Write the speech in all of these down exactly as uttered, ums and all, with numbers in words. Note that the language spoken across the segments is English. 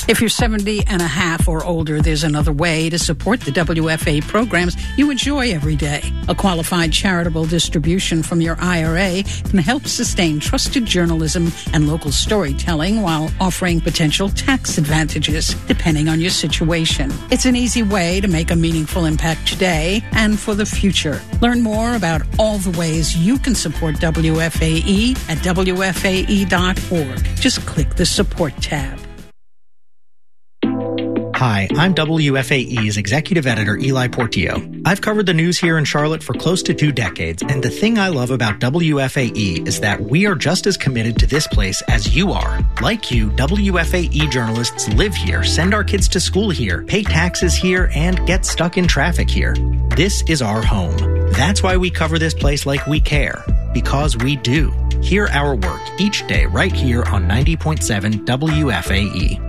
If you're seventy and a half or older, there's another way to support the W F A programs you enjoy every day. A qualified charitable distribution from your I R A can help sustain trusted journalism and local storytelling while offering potential tax advantages, depending on your situation. It's an easy way to make a meaningful impact today and for the future. Learn more about all the ways you can support W F A E at W F A E dot org. Just click the support tab. Hi, I'm W F A E's executive editor Eli Portillo. I've covered the news here in Charlotte for close to two decades, and the thing I love about W F A E is that we are just as committed to this place as you are. Like you, W F A E journalists live here, send our kids to school here, pay taxes here, and get stuck in traffic here. This is our home. That's why we cover this place like we care, because we do. Hear our work each day right here on ninety point seven W F A E.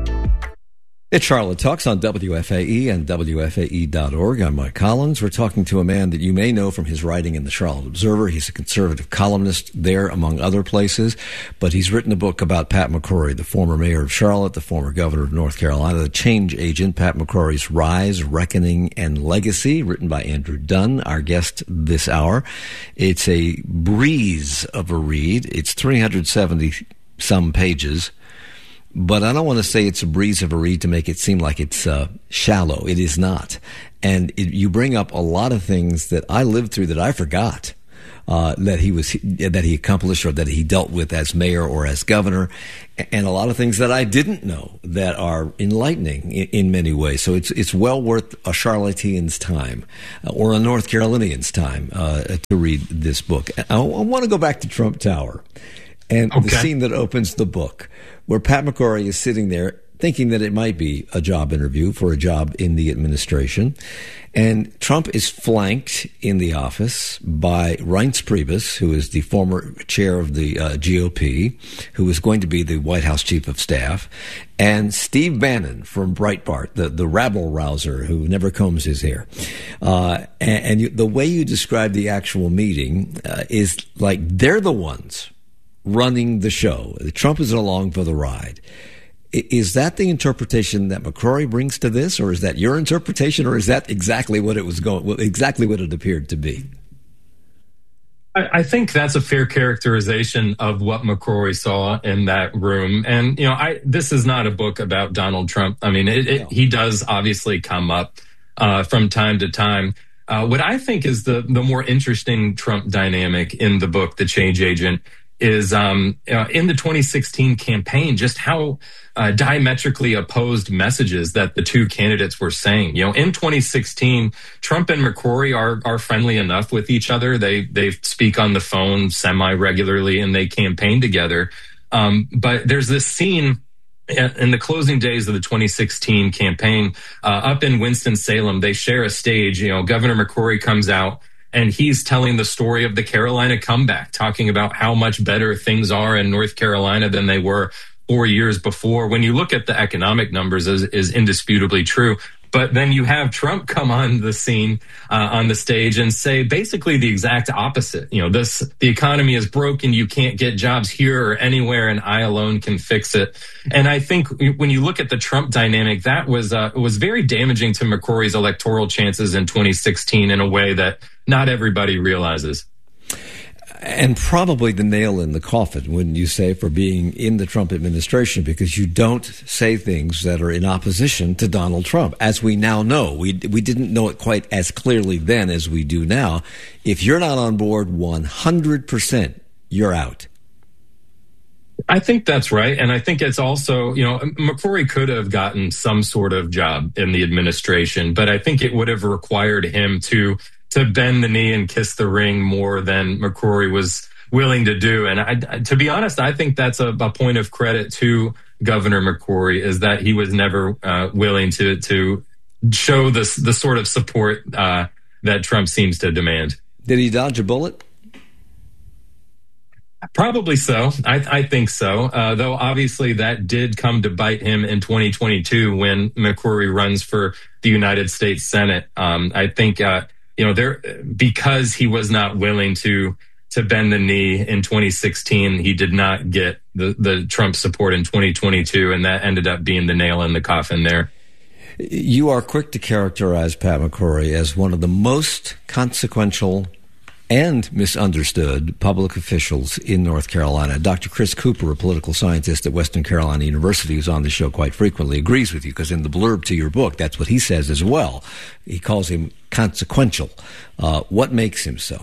It's Charlotte Talks on W F A E and W F A E dot org. I'm Mike Collins. We're talking to a man that you may know from his writing in the Charlotte Observer. He's a conservative columnist there, among other places. But he's written a book about Pat McCrory, the former mayor of Charlotte, the former governor of North Carolina, the change agent, Pat McCrory's Rise, Reckoning, and Legacy, written by Andrew Dunn, our guest this hour. It's a breeze of a read. It's three hundred seventy some pages. But I don't want to say it's a breeze of a read to make it seem like it's uh, shallow. It is not. And it, you bring up a lot of things that I lived through that I forgot uh, that he was that he accomplished or that he dealt with as mayor or as governor, and a lot of things that I didn't know that are enlightening in, in many ways. So it's it's well worth a Charlottean's time uh, or a North Carolinian's time uh, to read this book. I, I want to go back to Trump Tower and okay. the scene that opens the book, where Pat McCrory is sitting there thinking that it might be a job interview for a job in the administration. And Trump is flanked in the office by Reince Priebus, who is the former chair of the uh, G O P, who is going to be the White House chief of staff, and Steve Bannon from Breitbart, the, the rabble-rouser who never combs his hair. Uh, and and you, the way you describe the actual meeting uh, is like they're the ones running the show. Trump is along for the ride. Is that the interpretation that McCrory brings to this, or is that your interpretation, or is that exactly what it was going, exactly what it appeared to be? I, I think that's a fair characterization of what McCrory saw in that room. And you know, I this is not a book about Donald Trump. I mean, it, it, he does obviously come up uh, from time to time. Uh, what I think is the the more interesting Trump dynamic in the book, The Change Agent, is um, uh, in the twenty sixteen campaign, just how uh, diametrically opposed messages that the two candidates were saying. You know, in twenty sixteen, Trump and McCrory are are friendly enough with each other. They they speak on the phone semi-regularly and they campaign together. Um, but there's this scene in the closing days of the twenty sixteen campaign uh, up in Winston-Salem. They share a stage. You know, Governor McCrory comes out, and he's telling the story of the Carolina comeback, talking about how much better things are in North Carolina than they were four years before. When you look at the economic numbers, is, is indisputably true. But then you have Trump come on the scene, uh, on the stage, and say basically the exact opposite. You know, this the economy is broken. You can't get jobs here or anywhere, and I alone can fix it. And I think when you look at the Trump dynamic, that was uh, was very damaging to McCrory's electoral chances in twenty sixteen in a way that not everybody realizes. And probably the nail in the coffin, wouldn't you say, for being in the Trump administration, because you don't say things that are in opposition to Donald Trump, as we now know. We we didn't know it quite as clearly then as we do now. If you're not on board one hundred percent, you're out. I think that's right. And I think it's also, you know, McCrory could have gotten some sort of job in the administration, but I think it would have required him to to bend the knee and kiss the ring more than McCrory was willing to do. And I, to be honest, I think that's a, a point of credit to Governor McCrory, is that he was never uh, willing to to show this the sort of support uh, that Trump seems to demand. Did he dodge a bullet? Probably so. I, I think so. Uh, though obviously that did come to bite him in twenty twenty-two when McCrory runs for the United States Senate. Um, I think, uh, you know, there because he was not willing to to bend the knee in twenty sixteen, he did not get the, the Trump support in twenty twenty-two, and that ended up being the nail in the coffin there. You are quick to characterize Pat McCrory as one of the most consequential and misunderstood public officials in North Carolina. Doctor Chris Cooper, a political scientist at Western Carolina University, who's on the show quite frequently, agrees with you, because in the blurb to your book, that's what he says as well. He calls him consequential. Uh, what makes him so?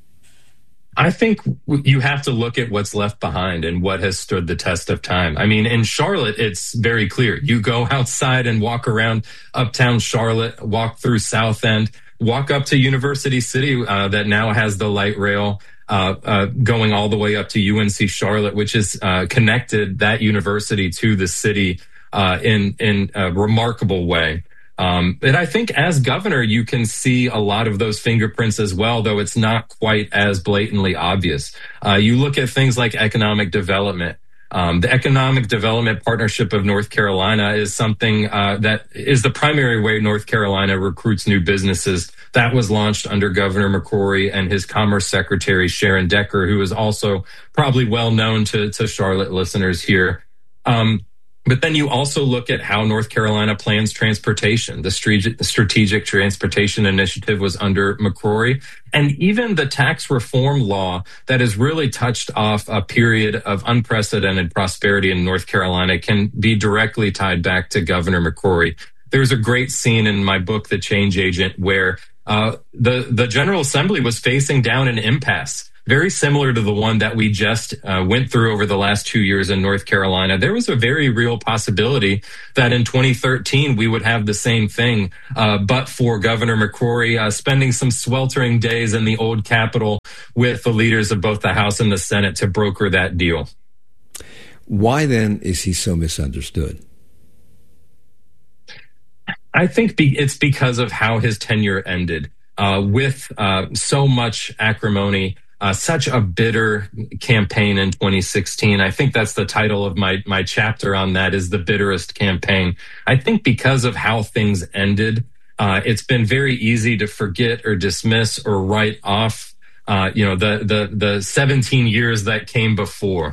I think you have to look at what's left behind and what has stood the test of time. I mean, in Charlotte, it's very clear. You go outside and walk around uptown Charlotte, walk through South End, walk up to University City uh, that now has the light rail uh, uh, going all the way up to U N C Charlotte, which has uh, connected that university to the city uh, in, in a remarkable way. Um, and I think as governor, you can see a lot of those fingerprints as well, though it's not quite as blatantly obvious. Uh, you look at things like economic development. Um, the Economic Development Partnership of North Carolina is something uh, that is the primary way North Carolina recruits new businesses. That was launched under Governor McCrory and his Commerce Secretary, Sharon Decker, who is also probably well known to, to Charlotte listeners here. Um, But then you also look at how North Carolina plans transportation. The Strategic Transportation Initiative was under McCrory. And even the tax reform law that has really touched off a period of unprecedented prosperity in North Carolina can be directly tied back to Governor McCrory. There's a great scene in my book, The Change Agent, where uh, the, the General Assembly was facing down an impasse, very similar to the one that we just uh, went through over the last two years in North Carolina. There was a very real possibility that in twenty thirteen we would have the same thing, uh, but for Governor McCrory uh, spending some sweltering days in the old Capitol with the leaders of both the House and the Senate to broker that deal. Why then is he so misunderstood? I think be- it's because of how his tenure ended, uh, with uh, so much acrimony. Uh, such a bitter campaign in twenty sixteen. I think that's the title of my my chapter on that, is The Bitterest Campaign. I think because of how things ended, uh, it's been very easy to forget or dismiss or write off, uh, you know, the the the seventeen years that came before.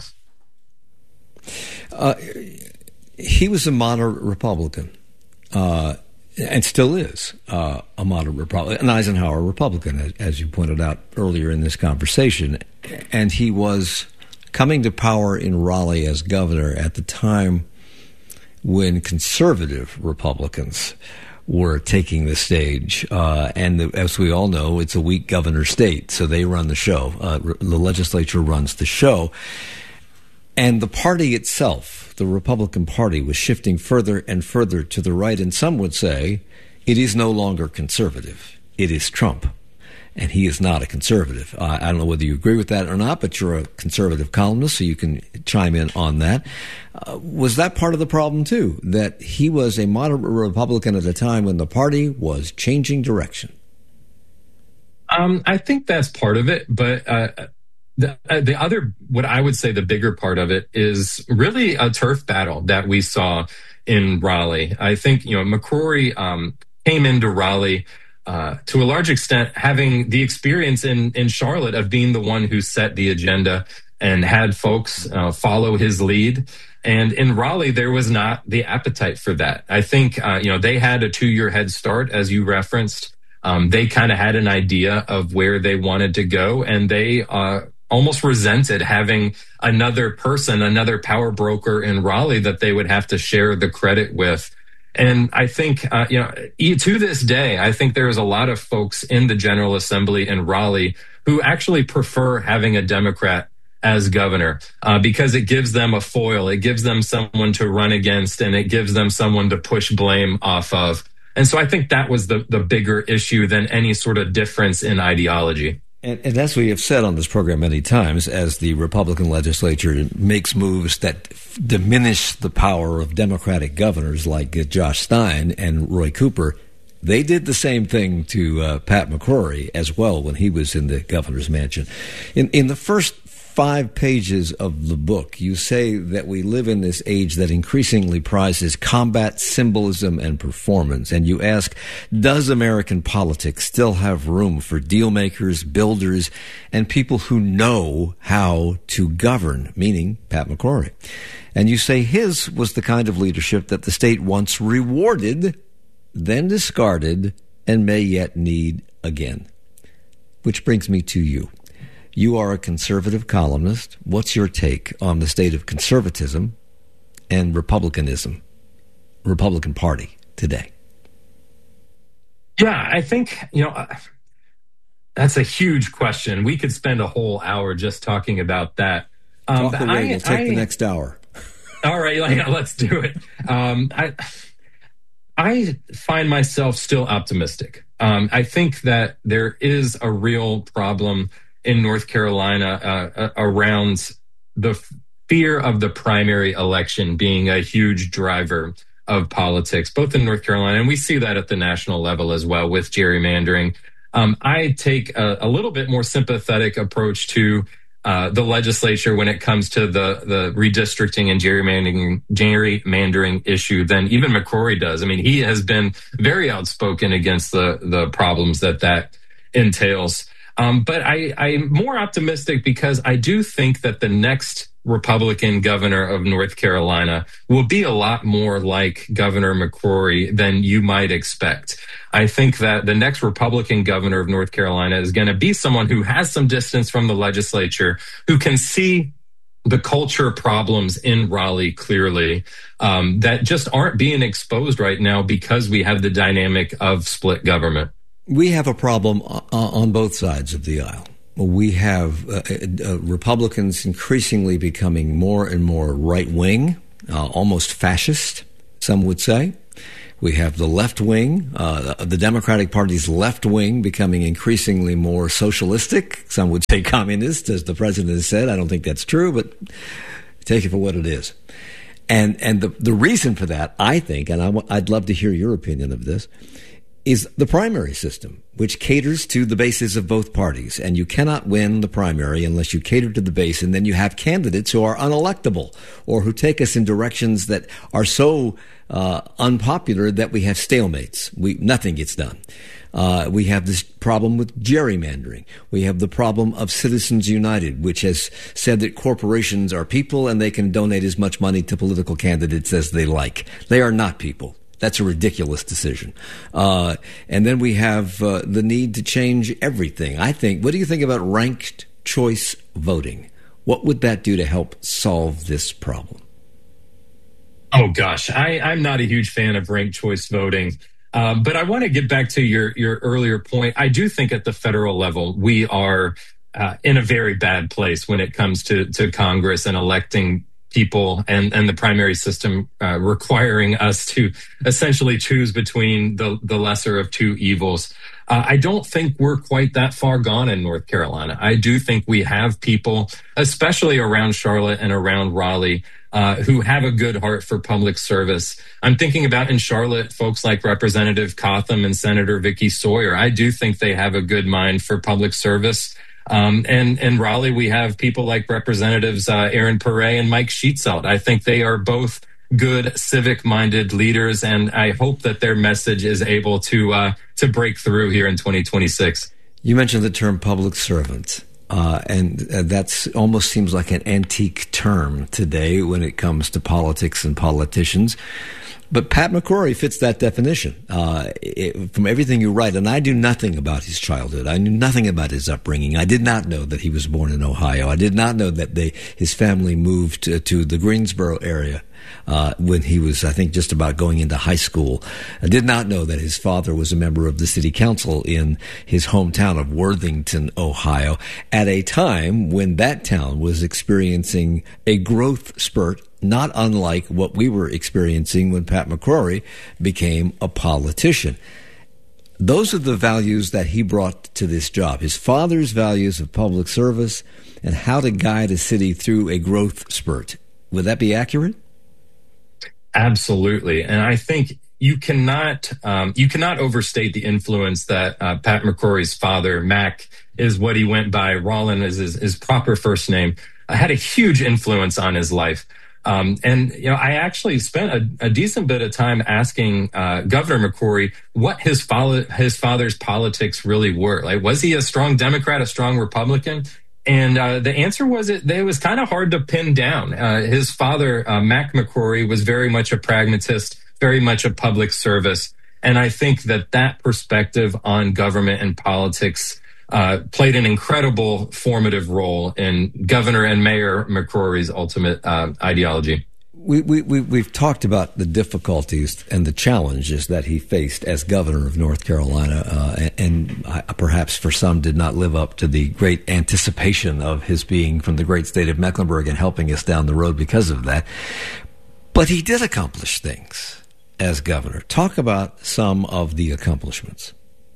Uh, he was a moderate Republican. Uh, And still is uh, a moderate Republican, an Eisenhower Republican, as, as you pointed out earlier in this conversation. And he was coming to power in Raleigh as governor at the time when conservative Republicans were taking the stage. Uh, and the, as we all know, it's a weak governor state, so they run the show. Uh, the legislature runs the show. And the party itself, the Republican Party, was shifting further and further to the right. And some would say it is no longer conservative. It is Trump. And he is not a conservative. Uh, I don't know whether you agree with that or not, but you're a conservative columnist, so you can chime in on that. Uh, was that part of the problem, too, that he was a moderate Republican at a time when the party was changing direction? Um, I think that's part of it, but uh, The, uh, the other, what I would say the bigger part of it is really a turf battle that we saw in Raleigh. I think, you know, McCrory um, came into Raleigh uh, to a large extent having the experience in, in Charlotte of being the one who set the agenda and had folks uh, follow his lead. And in Raleigh, there was not the appetite for that. I think, uh, you know, they had a two-year head start, as you referenced. Um, they kind of had an idea of where they wanted to go, and they uh, almost resented having another person, another power broker in Raleigh that they would have to share the credit with. And I think, uh, you know, to this day, I think there's a lot of folks in the General Assembly in Raleigh who actually prefer having a Democrat as governor uh, because it gives them a foil. It gives them someone to run against, and it gives them someone to push blame off of. And so I think that was the, the bigger issue than any sort of difference in ideology. And, and as we have said on this program many times, as the Republican legislature makes moves that f- diminish the power of Democratic governors like uh, Josh Stein and Roy Cooper, they did the same thing to uh, Pat McCrory as well when he was in the governor's mansion. In, in the first five pages of the book, you say that we live in this age that increasingly prizes combat, symbolism, and performance. And you ask, does American politics still have room for deal makers, builders, and people who know how to govern, meaning Pat McCrory? And you say his was the kind of leadership that the state once rewarded, then discarded, and may yet need again. Which brings me to you. You are a conservative columnist. What's your take on the state of conservatism and Republicanism, Republican Party today? Yeah, I think, you know, that's a huge question. We could spend a whole hour just talking about that. Um, Talk away. I, we'll take I, the next hour. All right, yeah, let's do it. Um, I, I find myself still optimistic. Um, I think that there is a real problem in North Carolina uh, around the fear of the primary election being a huge driver of politics, both in North Carolina, and we see that at the national level as well with gerrymandering. Um, I take a, a little bit more sympathetic approach to Uh, the legislature when it comes to the, the redistricting and gerrymandering, gerrymandering issue than even McCrory does. I mean, he has been very outspoken against the, the problems that that entails. Um, but I, I'm more optimistic because I do think that the next Republican governor of North Carolina will be a lot more like Governor McCrory than you might expect. I think that the next Republican governor of North Carolina is going to be someone who has some distance from the legislature, who can see the culture problems in Raleigh clearly, um, that just aren't being exposed right now because we have the dynamic of split government. We have a problem on both sides of the aisle. We have uh, uh, Republicans increasingly becoming more and more right-wing, uh, almost fascist, some would say. We have the left wing, uh, the Democratic Party's left wing becoming increasingly more socialistic. Some would say communist, as the president has said. I don't think that's true, but take it for what it is. And and the, the reason for that, I think, and I w- I'd love to hear your opinion of this, is the primary system, which caters to the bases of both parties. And you cannot win the primary unless you cater to the base, and then you have candidates who are unelectable or who take us in directions that are so uh, unpopular that we have stalemates. We nothing gets done. Uh, we have this problem with gerrymandering. We have the problem of Citizens United, which has said that corporations are people and they can donate as much money to political candidates as they like. They are not people. That's a ridiculous decision. Uh, and then we have uh, the need to change everything. I think, what do you think about ranked choice voting? What would that do to help solve this problem? Oh, gosh, I, I'm not a huge fan of ranked choice voting. Uh, but I want to get back to your, your earlier point. I do think at the federal level, we are uh, in a very bad place when it comes to, to Congress and electing people and, and the primary system uh, requiring us to essentially choose between the, the lesser of two evils. Uh, I don't think we're quite that far gone in North Carolina. I do think we have people, especially around Charlotte and around Raleigh, uh, who have a good heart for public service. I'm thinking about in Charlotte, folks like Representative Cotham and Senator Vicky Sawyer. I do think they have a good mind for public service. Um, and in Raleigh, we have people like Representatives uh, Aaron Perret and Mike Sheetzelt. I think they are both good civic-minded leaders, and I hope that their message is able to uh, to break through here in twenty twenty-six. You mentioned the term public servant, uh, and uh, that almost seems like an antique term today when it comes to politics and politicians. But Pat McCrory fits that definition uh, it, from everything you write. And I knew nothing about his childhood. I knew nothing about his upbringing. I did not know that he was born in Ohio. I did not know that they, his family moved to, to the Greensboro area uh, when he was, I think, just about going into high school. I did not know that his father was a member of the city council in his hometown of Worthington, Ohio, at a time when that town was experiencing a growth spurt not unlike what we were experiencing when Pat McCrory became a politician. Those are the values that he brought to this job. His father's values of public service and how to guide a city through a growth spurt. Would that be accurate? Absolutely. And I think you cannot um, you cannot overstate the influence that uh, Pat McCrory's father, Mac, is what he went by. Rollin is his, his proper first name. Uh, had a huge influence on his life. Um, and, you know, I actually spent a, a decent bit of time asking uh, Governor McCrory what his, follow, his father's politics really were. Like, was he a strong Democrat, a strong Republican? And uh, the answer was it, it was kind of hard to pin down. Uh, his father, uh, Mac McCrory, was very much a pragmatist, very much a public service. And I think that that perspective on government and politics Uh, played an incredible formative role in Governor and Mayor McCrory's ultimate uh, ideology. We, we, we, we've talked about the difficulties and the challenges that he faced as governor of North Carolina, uh, and, and uh, perhaps for some did not live up to the great anticipation of his being from the great state of Mecklenburg and helping us down the road because of that. But he did accomplish things as governor. Talk about some of the accomplishments.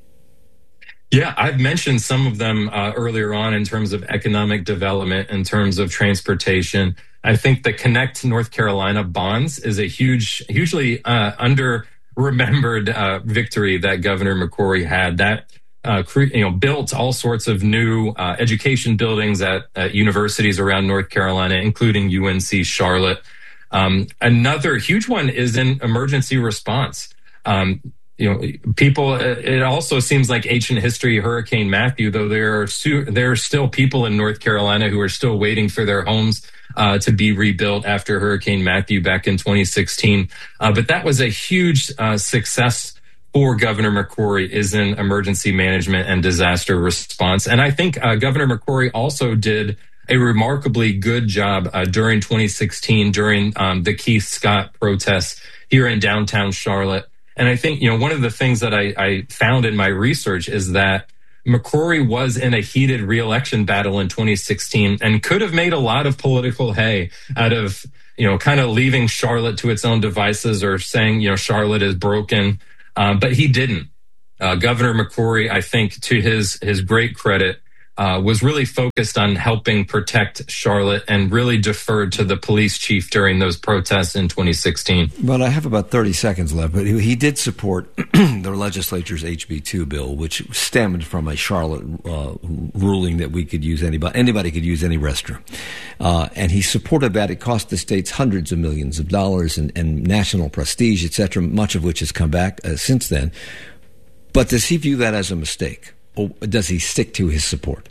Yeah, I've mentioned some of them uh, earlier on in terms of economic development, in terms of transportation. I think the Connect North Carolina bonds is a huge, hugely uh, under-remembered uh, victory that Governor McCrory had. That uh, cre- you know built all sorts of new uh, education buildings at, at universities around North Carolina, including U N C Charlotte. Um, another huge one is in emergency response. Um, You know, people, it also seems like ancient history, Hurricane Matthew, though there are, su- there are still people in North Carolina who are still waiting for their homes uh, to be rebuilt after Hurricane Matthew back in twenty sixteen. Uh, but that was a huge uh, success for Governor McCrory, is in emergency management and disaster response. And I think uh, Governor McCrory also did a remarkably good job uh, during twenty sixteen, during um, the Keith Scott protests here in downtown Charlotte. And I think, you know, one of the things that I, I found in my research is that McCrory was in a heated reelection battle in twenty sixteen and could have made a lot of political hay out of, you know, kind of leaving Charlotte to its own devices or saying, you know, Charlotte is broken. Um, but he didn't. Uh, Governor McCrory, I think, to his his great credit, Uh, was really focused on helping protect Charlotte and really deferred to the police chief during those protests in twenty sixteen. Well, I have about thirty seconds left, but he, he did support the legislature's H B two bill, which stemmed from a Charlotte uh, ruling that we could use anybody, anybody could use any restroom. Uh, and he supported that. It cost the states hundreds of millions of dollars and, and national prestige, et cetera, much of which has come back uh, since then. But does he view that as a mistake? Or does he stick to his support?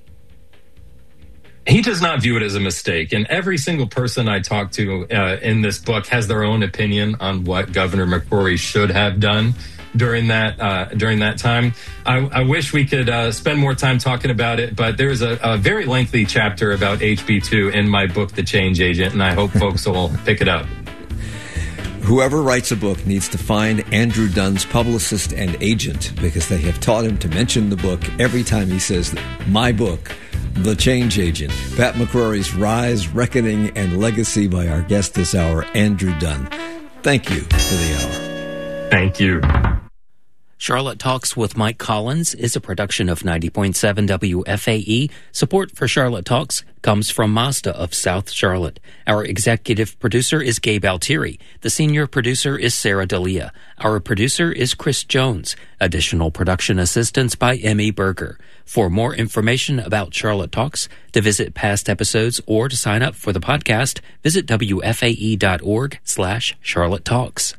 He does not view it as a mistake. And every single person I talk to uh, in this book has their own opinion on what Governor McCrory should have done during that uh, during that time. I, I wish we could uh, spend more time talking about it, but there's a, a very lengthy chapter about H B two in my book, The Change Agent, and I hope folks will pick it up. Whoever writes a book needs to find Andrew Dunn's publicist and agent, because they have taught him to mention the book every time he says, my book, The Change Agent. Pat McCrory's Rise, Reckoning, and Legacy by our guest this hour, Andrew Dunn. Thank you for the hour. Thank you. Charlotte Talks with Mike Collins is a production of ninety point seven W F A E. Support for Charlotte Talks comes from Mazda of South Charlotte. Our executive producer is Gabe Altieri. The senior producer is Sarah D'Elia. Our producer is Chris Jones. Additional production assistance by Emmy Berger. For more information about Charlotte Talks, to visit past episodes, or to sign up for the podcast, visit W F A E dot org slash Charlotte Talks.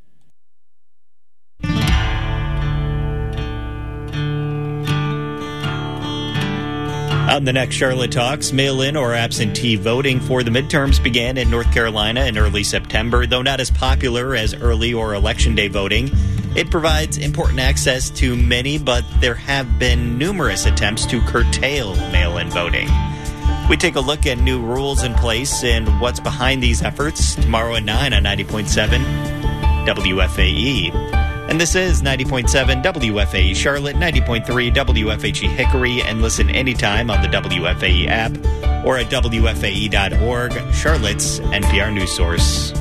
On the next Charlotte Talks, mail-in or absentee voting for the midterms began in North Carolina in early September. Though not as popular as early or election day voting, it provides important access to many, but there have been numerous attempts to curtail mail-in voting. We take a look at new rules in place and what's behind these efforts tomorrow at nine on ninety point seven W F A E. And this is ninety point seven W F A E Charlotte, ninety point three W F H E Hickory, and listen anytime on the W F A E app or at W F A E dot org, Charlotte's N P R news source.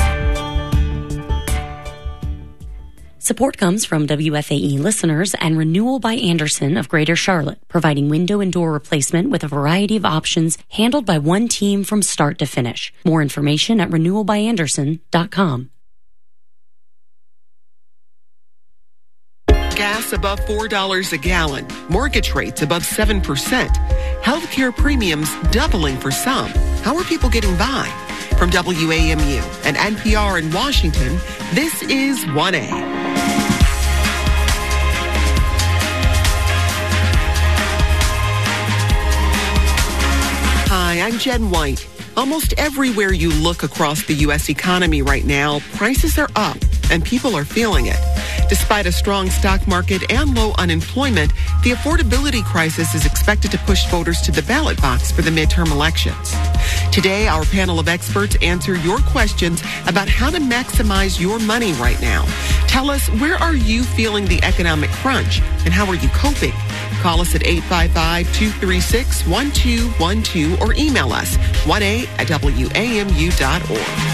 Support comes from W F A E listeners and Renewal by Andersen of Greater Charlotte, providing window and door replacement with a variety of options handled by one team from start to finish. More information at renewal by andersen dot com. Gas above four dollars a gallon. Mortgage rates above seven percent. Healthcare premiums doubling for some. How are people getting by? From W A M U and N P R in Washington, this is one A. Hi, I'm Jen White. Almost everywhere you look across the U S economy right now, prices are up and people are feeling it. Despite a strong stock market and low unemployment, the affordability crisis is expected to push voters to the ballot box for the midterm elections. Today, our panel of experts answer your questions about how to maximize your money right now. Tell us, where are you feeling the economic crunch and how are you coping? Call us at eight five five, two three six, one two one two or email us one A at W A M U dot org.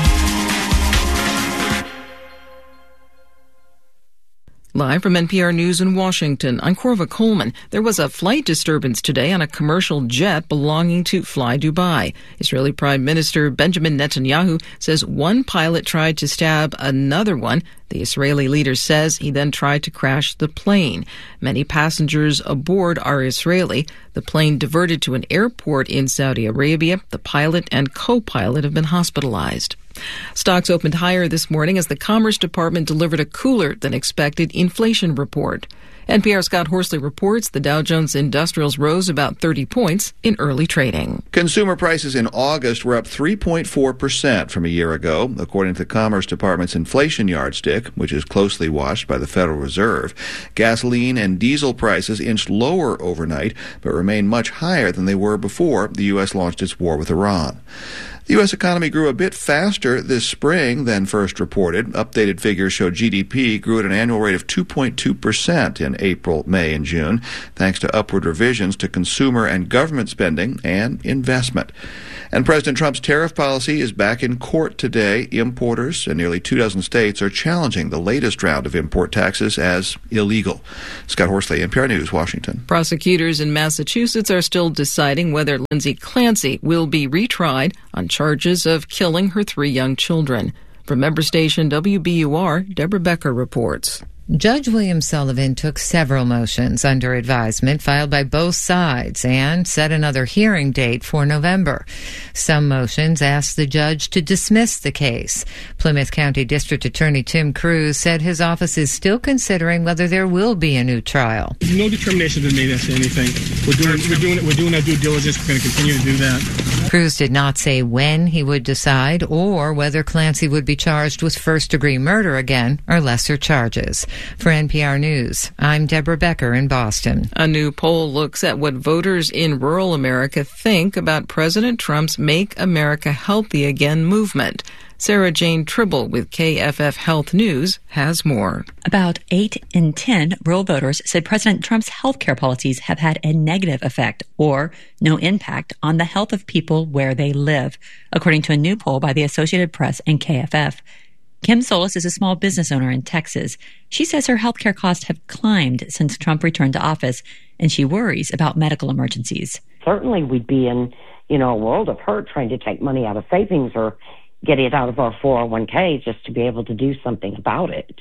Live from N P R News in Washington, I'm Corva Coleman. There was a flight disturbance today on a commercial jet belonging to Fly Dubai. Israeli Prime Minister Benjamin Netanyahu says one pilot tried to stab another one. The Israeli leader says he then tried to crash the plane. Many passengers aboard are Israeli. The plane diverted to an airport in Saudi Arabia. The pilot and co-pilot have been hospitalized. Stocks opened higher this morning as the Commerce Department delivered a cooler than expected inflation report. N P R's Scott Horsley reports the Dow Jones Industrials rose about thirty points in early trading. Consumer prices in August were up three point four percent from a year ago, according to the Commerce Department's inflation yardstick, which is closely watched by the Federal Reserve. Gasoline and diesel prices inched lower overnight, but remain much higher than they were before the U S launched its war with Iran. The U S economy grew a bit faster this spring than first reported. Updated figures show G D P grew at an annual rate of two point two percent in April, May, and June, thanks to upward revisions to consumer and government spending and investment. And President Trump's tariff policy is back in court today. Importers in nearly two dozen states are challenging the latest round of import taxes as illegal. Scott Horsley, N P R News, Washington. Prosecutors in Massachusetts are still deciding whether Lindsay Clancy will be retried on charges of killing her three young children. From member station W B U R, Deborah Becker reports. Judge William Sullivan took several motions under advisement filed by both sides and set another hearing date for November. Some motions asked the judge to dismiss the case. Plymouth County District Attorney Tim Cruz said his office is still considering whether there will be a new trial. No determination has been made as to anything. We're doing, we're doing, we're doing our due diligence. We're going to continue to do that. Cruz did not say when he would decide or whether Clancy would be charged with first-degree murder again or lesser charges. For N P R News, I'm Deborah Becker in Boston. A new poll looks at what voters in rural America think about President Trump's Make America Healthy Again movement. Sarah Jane Tribble with K F F Health News has more. About eight in ten rural voters said President Trump's health care policies have had a negative effect or no impact on the health of people where they live, according to a new poll by the Associated Press and K F F. Kim Solis is a small business owner in Texas. She says her health care costs have climbed since Trump returned to office, and she worries about medical emergencies. Certainly we'd be in, you know, a world of hurt trying to take money out of savings or get it out of our four oh one k just to be able to do something about it.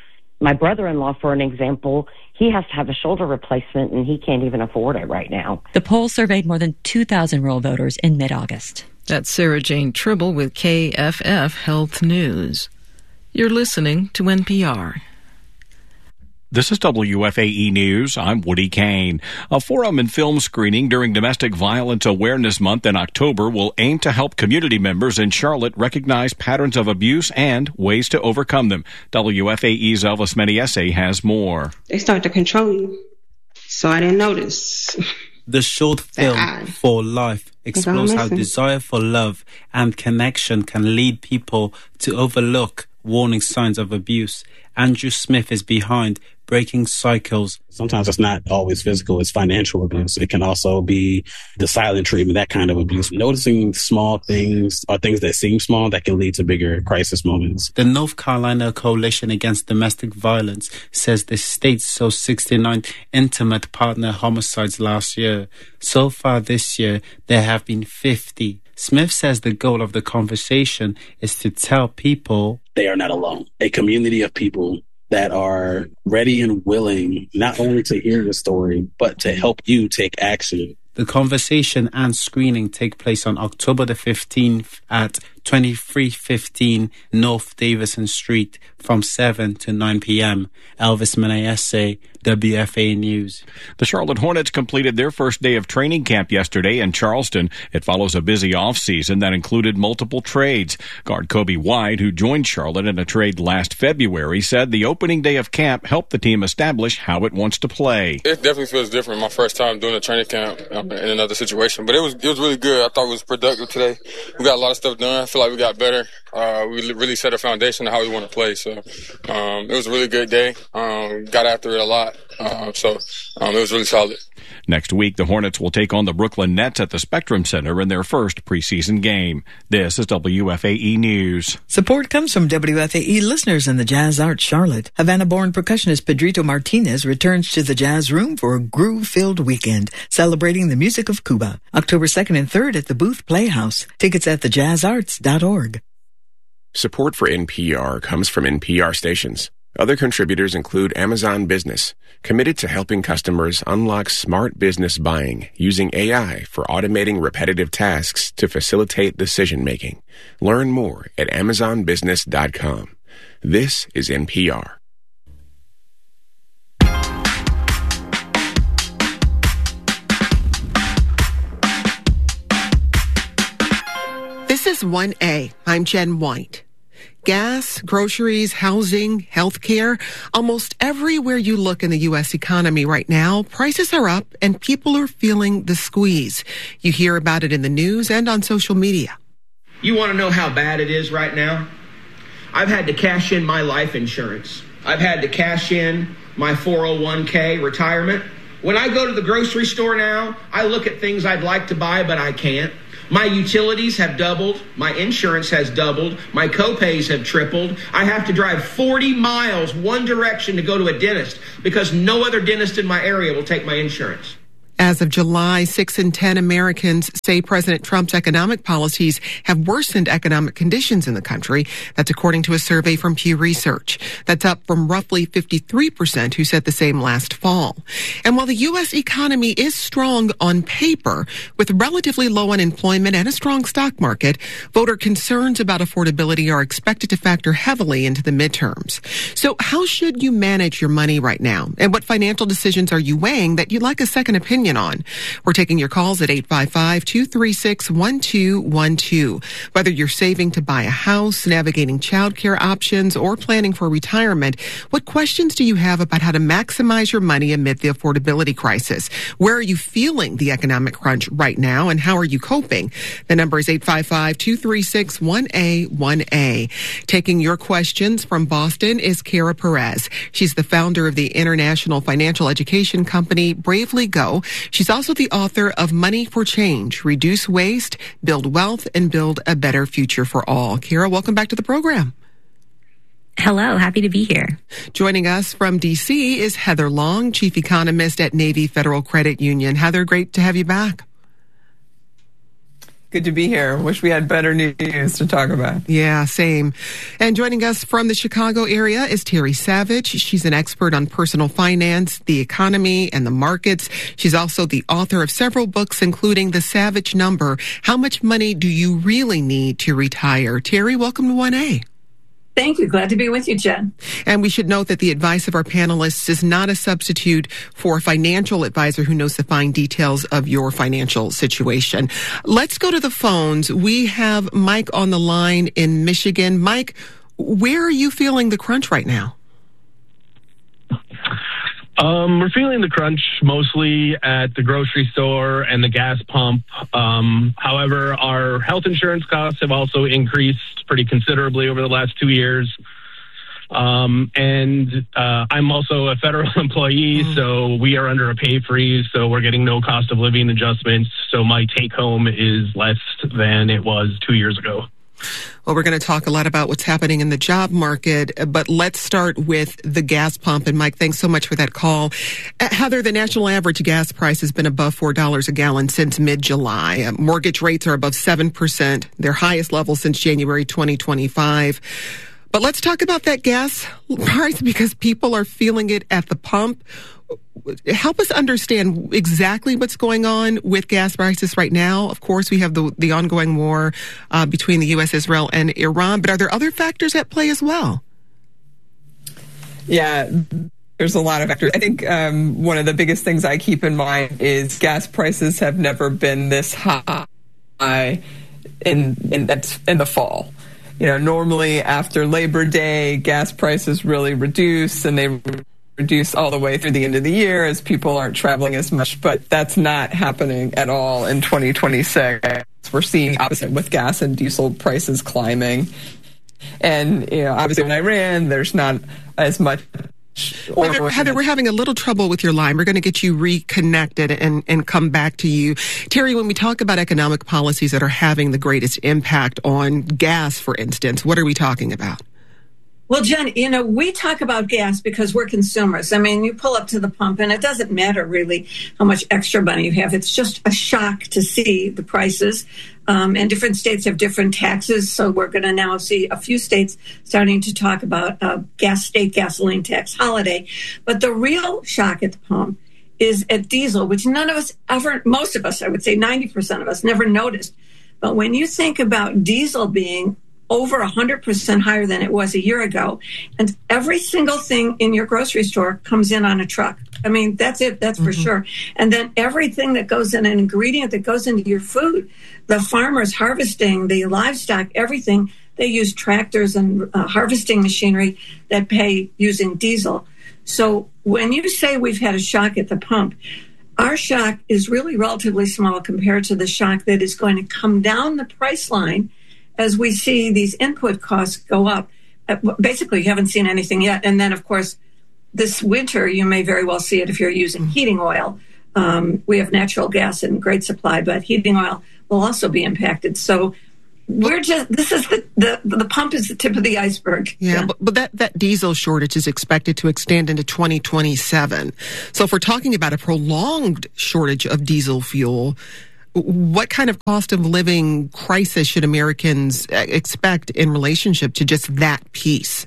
My brother-in-law, for an example, he has to have a shoulder replacement, and he can't even afford it right now. The poll surveyed more than two thousand rural voters in mid-August. That's Sarah Jane Tribble with K F F Health News. You're listening to N P R. This is W F A E News. I'm Woody Kane. A forum and film screening during Domestic Violence Awareness Month in October will aim to help community members in Charlotte recognize patterns of abuse and ways to overcome them. W F A E's Elvis Mediese has more. They start to control you, so I didn't notice. The short film, For Life, explores how desire for love and connection can lead people to overlook warning signs of abuse. Andrew Smith is behind Breaking Cycles. Sometimes it's not always physical, it's financial abuse. It can also be the silent treatment, that kind of abuse. Noticing small things or things that seem small that can lead to bigger crisis moments. The North Carolina Coalition Against Domestic Violence says the state saw sixty-nine intimate partner homicides last year. So far this year, there have been fifty. Smith says the goal of the conversation is to tell people they are not alone. A community of people that are ready and willing not only to hear the story, but to help you take action. The conversation and screening take place on October the fifteenth at twenty-three fifteen North Davison Street from seven to nine p.m. Elvis Menayese, W F A News. The Charlotte Hornets completed their first day of training camp yesterday in Charleston. It follows a busy offseason that included multiple trades. Guard Kobe White, who joined Charlotte in a trade last February, said the opening day of camp helped the team establish how it wants to play. It definitely feels different. My first time doing a training camp um, in another situation, but it was it was really good. I thought it was productive today. We got a lot of stuff done. I feel like we got better. Uh, we really set a foundation of how we want to play. So um, it was a really good day. Um, got after it a lot. Uh, so um, it was really solid. Next week, the Hornets will take on the Brooklyn Nets at the Spectrum Center in their first preseason game. This is W F A E News. Support comes from W F A E listeners in the Jazz Art Charlotte. Havana-born percussionist Pedrito Martinez returns to the Jazz Room for a groove-filled weekend, celebrating the music of Cuba. October second and third at the Booth Playhouse. Tickets at the jazz arts dot org. Support for N P R comes from N P R stations. Other contributors include Amazon Business, committed to helping customers unlock smart business buying using A I for automating repetitive tasks to facilitate decision-making. Learn more at amazon business dot com. This is N P R. This is one A. I'm Jen White. Gas, groceries, housing, healthcare, almost everywhere you look in the U S economy right now, prices are up and people are feeling the squeeze. You hear about it in the news and on social media. You want to know how bad it is right now? I've had to cash in my life insurance. I've had to cash in my four oh one k retirement. When I go to the grocery store now, I look at things I'd like to buy, but I can't. My utilities have doubled. My insurance has doubled. My copays have tripled. I have to drive forty miles one direction to go to a dentist because no other dentist in my area will take my insurance. As of July, six in ten Americans say President Trump's economic policies have worsened economic conditions in the country. That's according to a survey from Pew Research. That's up from roughly fifty-three percent who said the same last fall. And while the U S economy is strong on paper, with relatively low unemployment and a strong stock market, voter concerns about affordability are expected to factor heavily into the midterms. So how should you manage your money right now? And what financial decisions are you weighing that you'd like a second opinion on? We're taking your calls at eight five five, two three six, one two one two. Whether you're saving to buy a house, navigating childcare options, or planning for retirement, what questions do you have about how to maximize your money amid the affordability crisis? Where are you feeling the economic crunch right now, and how are you coping? The number is eight five five, two three six, one A one A. Taking your questions from Boston is Kara Perez. She's the founder of the international financial education company Bravely Go. She's also the author of Money for Change, Reduce Waste, Build Wealth, and Build a Better Future for All. Kara, welcome back to the program. Hello, happy to be here. Joining us from D C is Heather Long, Chief Economist at Navy Federal Credit Union. Heather, great to have you back. Good to be here. Wish we had better news to talk about. Yeah, same. And joining us from the Chicago area is Terry Savage. She's an expert on personal finance, the economy, and the markets. She's also the author of several books, including The Savage Number, How Much Money Do You Really Need to Retire? Terry, welcome to one A. Thank you. Glad to be with you, Jen. And we should note that the advice of our panelists is not a substitute for a financial advisor who knows the fine details of your financial situation. Let's go to the phones. We have Mike on the line in Michigan. Mike, where are you feeling the crunch right now? Um, we're feeling the crunch mostly at the grocery store and the gas pump. Um, however, our health insurance costs have also increased pretty considerably over the last two years. Um, and uh, I'm also a federal employee, mm. so we are under a pay freeze, so we're getting no cost of living adjustments. So my take home is less than it was two years ago. Well, we're going to talk a lot about what's happening in the job market, but let's start with the gas pump. And Mike, thanks so much for that call. Uh, Heather, the national average gas price has been above four dollars a gallon since mid-July. Uh, mortgage rates are above seven percent, their highest level since January twenty twenty-five. But let's talk about that gas price because people are feeling it at the pump. Help us understand exactly what's going on with gas prices right now. Of course, we have the the ongoing war uh, between the U S, Israel, and Iran. But are there other factors at play as well? Yeah, there's a lot of factors. I think um, one of the biggest things I keep in mind is gas prices have never been this high in in, in the fall. You know, normally after Labor Day, gas prices really reduce, and they reduce all the way through the end of the year as people aren't traveling as much. But that's not happening at all in twenty twenty-six. We're seeing the opposite with gas and diesel prices climbing. And, you know, obviously in Iran, there's not as much. Heather, Heather, we're having a little trouble with your line. We're going to get you reconnected and, and come back to you. Terry, when we talk about economic policies that are having the greatest impact on gas, for instance, what are we talking about? Well, Jen, you know, we talk about gas because we're consumers. I mean, you pull up to the pump and it doesn't matter really how much extra money you have. It's just a shock to see the prices. Um, and different states have different taxes. So we're going to now see a few states starting to talk about a gas state gasoline tax holiday. But the real shock at the pump is at diesel, which none of us ever, most of us, I would say ninety percent of us never noticed. But when you think about diesel being over one hundred percent higher than it was a year ago, and every single thing in your grocery store comes in on a truck. I mean, that's it. That's for mm-hmm. sure. And then everything that goes in, an ingredient that goes into your food, the farmers harvesting, the livestock, everything, they use tractors and uh, harvesting machinery that pay using diesel. So when you say we've had a shock at the pump, our shock is really relatively small compared to the shock that is going to come down the price line as we see these input costs go up. Basically, you haven't seen anything yet. And then, of course, this winter, you may very well see it if you're using heating oil. Um, we have natural gas in great supply, but heating oil will also be impacted. So we're just, this is the, the, the pump is the tip of the iceberg. Yeah, yeah. But, but that, that diesel shortage is expected to extend into twenty twenty-seven. So if we're talking about a prolonged shortage of diesel fuel, what kind of cost of living crisis should Americans expect in relationship to just that piece?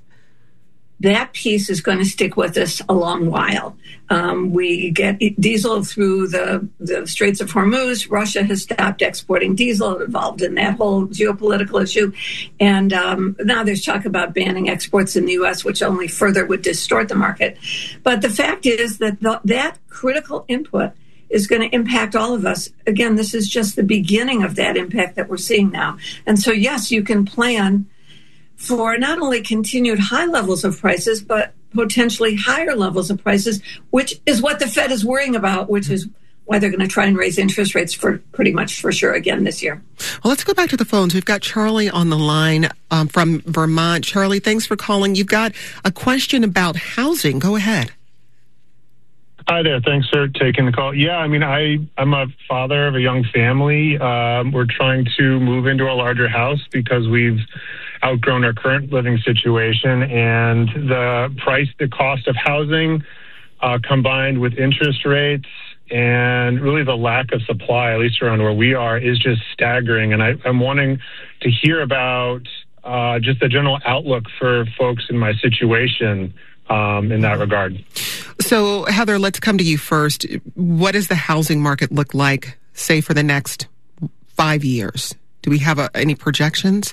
That piece is going to stick with us a long while. Um, we get diesel through the, the Straits of Hormuz. Russia has stopped exporting diesel, involved in that whole geopolitical issue. And um, now there's talk about banning exports in the U S, which only further would distort the market. But the fact is that the, that critical input is going to impact all of us. Again, this is just the beginning of that impact that we're seeing now. And so, yes, you can plan for not only continued high levels of prices, but potentially higher levels of prices, which is what the Fed is worrying about, which is why they're going to try and raise interest rates for pretty much for sure again this year. Well, let's go back to the phones. We've got Charlie on the line um, from Vermont. Charlie, thanks for calling. You've got a question about housing. Go ahead. Hi there. Thanks for taking the call. Yeah, I mean, I, I'm a father of a young family. Um, we're trying to move into a larger house because we've outgrown our current living situation, and the price, the cost of housing uh, combined with interest rates and really the lack of supply, at least around where we are, is just staggering. And I, I'm wanting to hear about uh, just the general outlook for folks in my situation um, in that regard. So, Heather, let's come to you first. What does the housing market look like, say, for the next five years? Do we have a, any projections?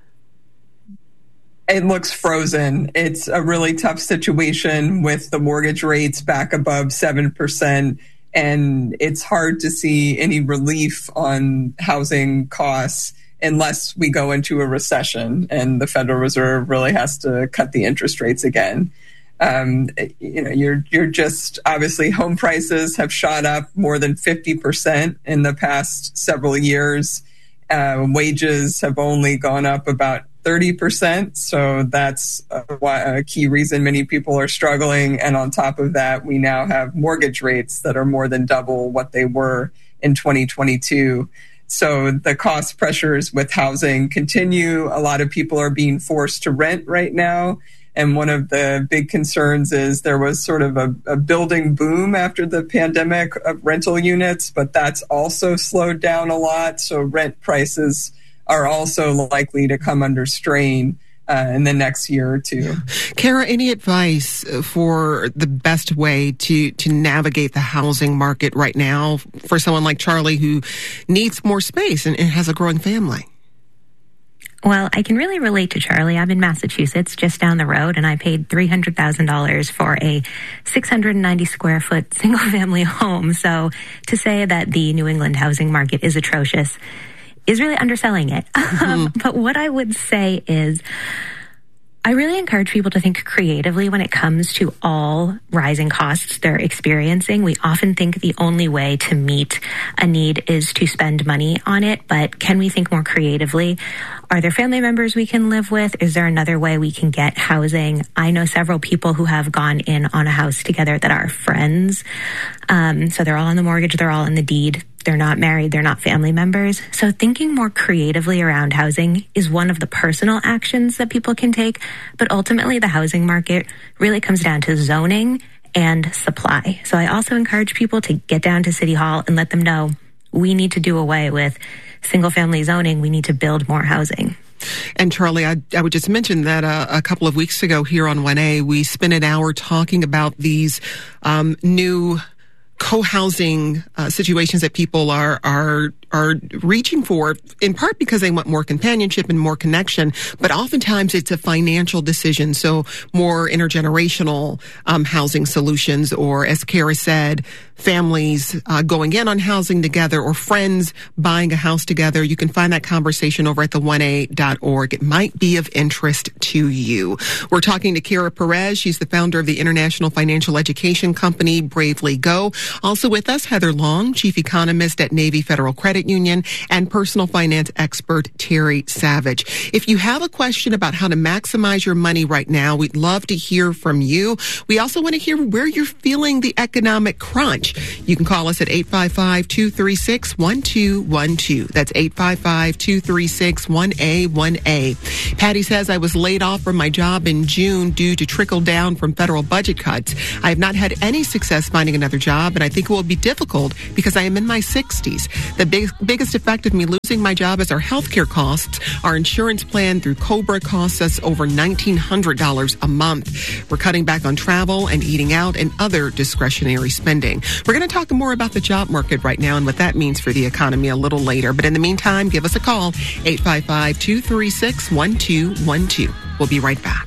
It looks frozen. It's a really tough situation with the mortgage rates back above seven percent, and it's hard to see any relief on housing costs unless we go into a recession and the Federal Reserve really has to cut the interest rates again. Um, you know, you're you're just obviously home prices have shot up more than fifty percent in the past several years. Uh, wages have only gone up about thirty percent. So that's a, a key reason many people are struggling. And on top of that, we now have mortgage rates that are more than double what they were in twenty twenty-two. So the cost pressures with housing continue. A lot of people are being forced to rent right now. And one of the big concerns is there was sort of a, a building boom after the pandemic of rental units, but that's also slowed down a lot. So rent prices are also likely to come under strain uh, in the next year or two. Kara, any advice for the best way to, to navigate the housing market right now for someone like Charlie who needs more space and, and has a growing family? Well, I can really relate to Charlie. I'm in Massachusetts, just down the road, and I paid three hundred thousand dollars for a six hundred ninety square foot single family home. So to say that the New England housing market is atrocious is really underselling it. Mm-hmm. But what I would say is, I really encourage people to think creatively when it comes to all rising costs they're experiencing. We often think the only way to meet a need is to spend money on it, but can we think more creatively? Are there family members we can live with? Is there another way we can get housing? I know several people who have gone in on a house together that are friends. Um, so they're all on the mortgage, they're all in the deed. They're not married, they're not family members. So thinking more creatively around housing is one of the personal actions that people can take. But ultimately, the housing market really comes down to zoning and supply. So I also encourage people to get down to City Hall and let them know we need to do away with single family zoning. We need to build more housing. And Charlie, I, I would just mention that uh, a couple of weeks ago here on one A, we spent an hour talking about these um, new co-housing uh, situations that people are are are reaching for, in part because they want more companionship and more connection, but oftentimes it's a financial decision. So more intergenerational um, housing solutions, or as Kara said, families uh, going in on housing together, or friends buying a house together. You can find that conversation over at the one A dot org. It might be of interest to you. We're talking to Kara Perez. She's the founder of the international financial education company Bravely Go. Also with us, Heather Long, chief economist at Navy Federal Credit Union, and personal finance expert Terry Savage. If you have a question about how to maximize your money right now, we'd love to hear from you. We also want to hear where you're feeling the economic crunch. You can call us at eight five five, two three six, one two one two. That's eight five five, two three six, one A one A. Patty says, I was laid off from my job in June due to trickle down from federal budget cuts. I have not had any success finding another job, and I think it will be difficult because I am in my sixties. The big, biggest effect of me losing my job is our healthcare costs. Our insurance plan through COBRA costs us over nineteen hundred dollars a month. We're cutting back on travel and eating out and other discretionary spending. We're going to talk more about the job market right now and what that means for the economy a little later. But in the meantime, give us a call, eight five five, two three six, one two one two. We'll be right back.